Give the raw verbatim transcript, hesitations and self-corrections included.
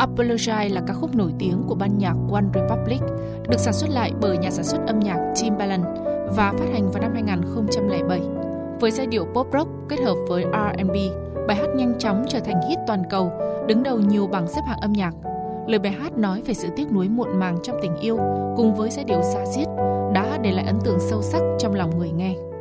Apologize là ca khúc nổi tiếng của ban nhạc One Republic, được sản xuất lại bởi nhà sản xuất âm nhạc Timbaland và phát hành vào năm hai không không bảy. Với giai điệu pop rock kết hợp với R and B, bài hát nhanh chóng trở thành hit toàn cầu, đứng đầu nhiều bảng xếp hạng âm nhạc. Lời bài hát nói về sự tiếc nuối muộn màng trong tình yêu cùng với giai điệu da diết đã để lại ấn tượng sâu sắc trong lòng người nghe.